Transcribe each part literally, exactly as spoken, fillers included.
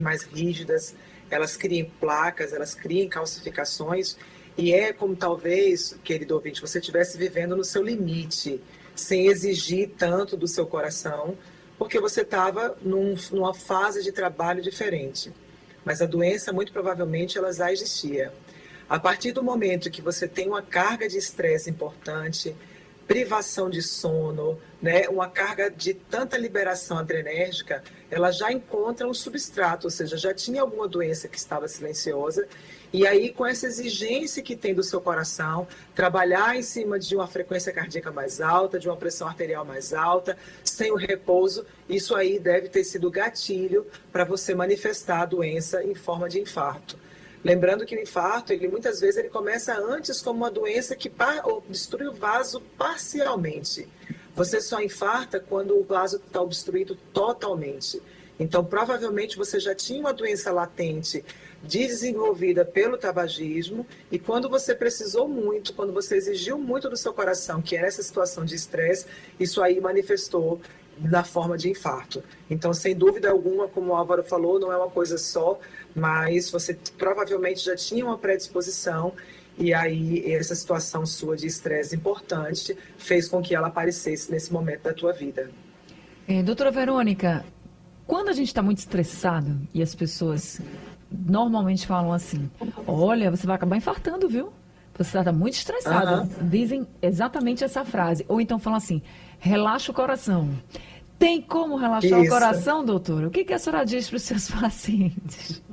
mais rígidas, elas criam placas, elas criam calcificações, e é como talvez, querido ouvinte, você estivesse vivendo no seu limite, sem exigir tanto do seu coração, porque você estava num, numa fase de trabalho diferente. Mas a doença, muito provavelmente, ela já existia. A partir do momento que você tem uma carga de estresse importante, privação de sono, né, uma carga de tanta liberação adrenérgica, ela já encontra um substrato, ou seja, já tinha alguma doença que estava silenciosa, e aí com essa exigência que tem do seu coração, trabalhar em cima de uma frequência cardíaca mais alta, de uma pressão arterial mais alta, sem o repouso, isso aí deve ter sido gatilho para você manifestar a doença em forma de infarto. Lembrando que o infarto, ele, muitas vezes, ele começa antes como uma doença que obstrui o vaso parcialmente. Você só infarta quando o vaso está obstruído totalmente. Então, provavelmente, você já tinha uma doença latente desenvolvida pelo tabagismo, e quando você precisou muito, quando você exigiu muito do seu coração, que era essa situação de estresse, isso aí manifestou na forma de infarto. Então, sem dúvida alguma, como o Álvaro falou, não é uma coisa só, mas você provavelmente já tinha uma predisposição, e aí essa situação sua de estresse importante fez com que ela aparecesse nesse momento da tua vida. É, doutora Verônica, quando a gente está muito estressado e as pessoas normalmente falam assim, olha, você vai acabar infartando, viu? Você está muito estressado. Uhum. Dizem exatamente essa frase. Ou então falam assim, relaxa o coração. Tem como relaxar Isso. o coração, doutora? O que, que a senhora diz para os seus pacientes?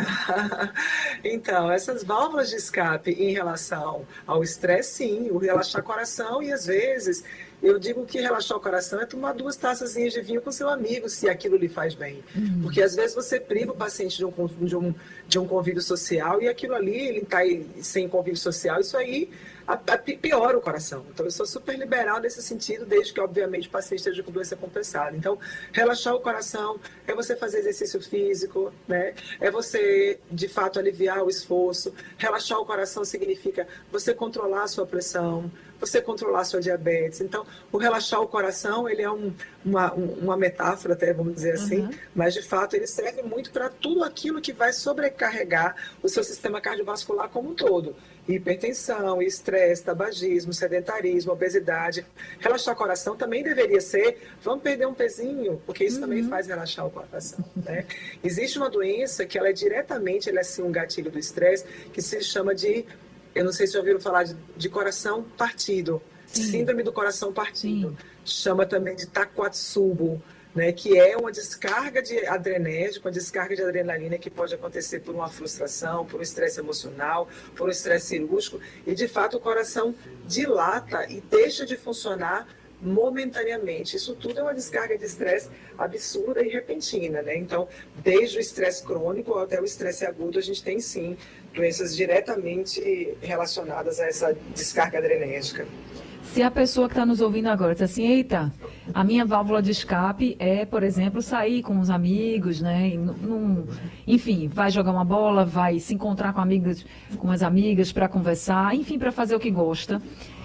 Então, essas válvulas de escape em relação ao estresse, sim, o relaxar o coração, e às vezes eu digo que relaxar o coração é tomar duas taçazinhas de vinho com seu amigo, se aquilo lhe faz bem. Uhum. Porque às vezes você priva o paciente de um, de um, de um convívio social, e aquilo ali, ele está sem convívio social, isso aí a, a, piora o coração. Então, eu sou super liberal nesse sentido, desde que, obviamente, o paciente esteja com doença compensada. Então, relaxar o coração é você fazer exercício físico, né? É você, de fato, aliviar o esforço. Relaxar o coração significa você controlar a sua pressão, você controlar a sua diabetes. Então, o relaxar o coração, ele é um, uma, uma metáfora, até, vamos dizer assim, uhum. Mas, de fato, ele serve muito para tudo aquilo que vai sobrecarregar o seu sistema cardiovascular como um todo. Hipertensão, estresse, tabagismo, sedentarismo, obesidade. Relaxar o coração também deveria ser, vamos perder um pezinho, porque isso uhum. também faz relaxar o coração, né? Existe uma doença que ela é diretamente, ela é assim um gatilho do estresse, que se chama de, eu não sei se já ouviram falar de, de coração partido, Sim. síndrome do coração partido. Sim. Chama também de Takotsubo, né, que é uma descarga de adrenérgico, uma descarga de adrenalina que pode acontecer por uma frustração, por um estresse emocional, por um estresse cirúrgico, e de fato o coração dilata e deixa de funcionar momentaneamente. Isso tudo é uma descarga de estresse absurda e repentina, né? Então, desde o estresse crônico até o estresse agudo, a gente tem sim doenças diretamente relacionadas a essa descarga adrenérgica. Se a pessoa que está nos ouvindo agora diz assim, eita, a minha válvula de escape é, por exemplo, sair com os amigos, né? Num, enfim, vai jogar uma bola, vai se encontrar com amigas, com as amigas para conversar, enfim, para fazer o que gosta.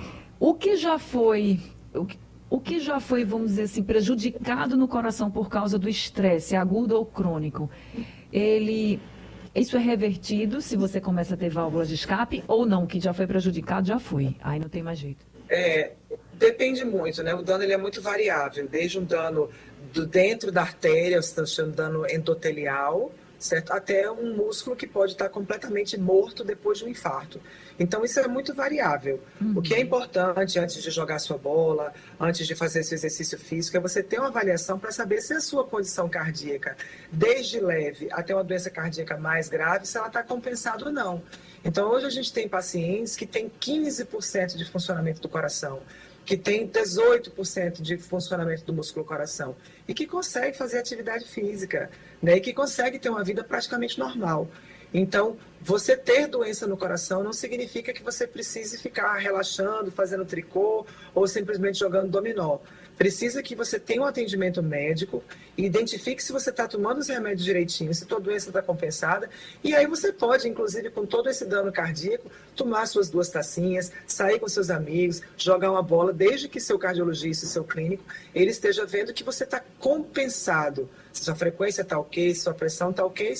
O que já foi, o que, o que já foi, vamos dizer assim, prejudicado no coração por causa do estresse, agudo ou crônico, ele... Isso é revertido se você começa a ter válvulas de escape ou não? Que já foi prejudicado, já foi. Aí não tem mais jeito. É, depende muito, né? O dano ele é muito variável, desde um dano do dentro da artéria, você está chamando de dano endotelial, certo? Até um músculo que pode estar completamente morto depois de um infarto. Então, isso é muito variável. Uhum. O que é importante antes de jogar sua bola, antes de fazer seu exercício físico, é você ter uma avaliação para saber se a sua condição cardíaca, desde leve até uma doença cardíaca mais grave, se ela está compensada ou não. Então, hoje a gente tem pacientes que têm quinze por cento de funcionamento do coração, que tem dezoito por cento de funcionamento do músculo coração e que consegue fazer atividade física, né? E que consegue ter uma vida praticamente normal. Então, você ter doença no coração não significa que você precise ficar relaxando, fazendo tricô ou simplesmente jogando dominó. Precisa que você tenha um atendimento médico e identifique se você está tomando os remédios direitinho, se a sua doença está compensada. E aí você pode, inclusive, com todo esse dano cardíaco, tomar suas duas tacinhas, sair com seus amigos, jogar uma bola, desde que seu cardiologista e seu clínico, ele esteja vendo que você está compensado. Se sua frequência está ok, se sua pressão está ok,